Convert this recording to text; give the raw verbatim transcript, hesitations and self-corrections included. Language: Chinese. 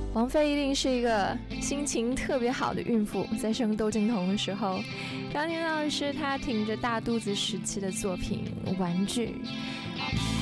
王菲一定是一个心情特别好的孕妇，在生窦靖童的时候。刚听到的是她挺着大肚子时期的作品《玩具》。